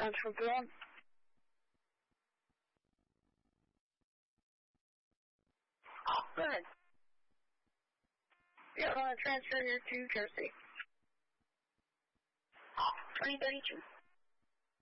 Transfer Brown. Go ahead. Yeah, I want to transfer you to Jersey. 2032.